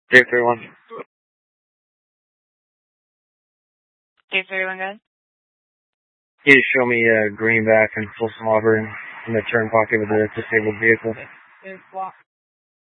J31. J31, good. Can you show me Greenback and Folsom Auburn in the turn pocket with a disabled vehicle?